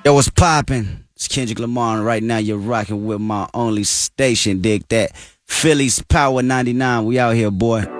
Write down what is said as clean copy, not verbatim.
Yo, what's poppin'? It's Kendrick Lamar, and right now you're rocking with my only station, dig that. Philly's Power 99. We out here, boy.